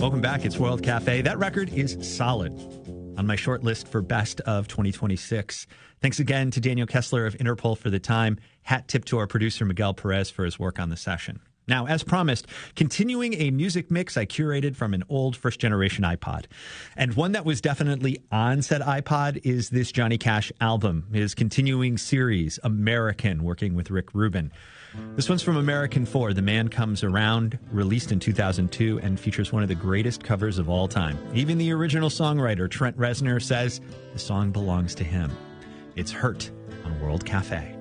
Welcome back. It's World Cafe. That record is solid on my short list for best of 2026. Thanks again to Daniel Kessler of Interpol for the time. Hat tip to our producer, Miguel Perez, for his work on the session. Now, as promised, continuing a music mix I curated from an old first-generation iPod. And one that was definitely on said iPod is this Johnny Cash album, his continuing series, American, working with Rick Rubin. This one's from American 4, The Man Comes Around, released in 2002, and features one of the greatest covers of all time. Even the original songwriter, Trent Reznor, says the song belongs to him. It's Hurt on World Cafe.